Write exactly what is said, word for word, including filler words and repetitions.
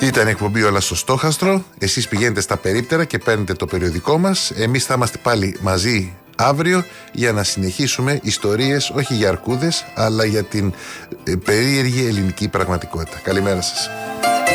Ήταν η εκπομπή Όλα στο Στόχαστρο. Εσείς πηγαίνετε στα περίπτερα και παίρνετε το περιοδικό μας. Εμείς θα είμαστε πάλι μαζί αύριο για να συνεχίσουμε ιστορίες, όχι για αρκούδες, αλλά για την περίεργη ελληνική πραγματικότητα. Καλημέρα σας.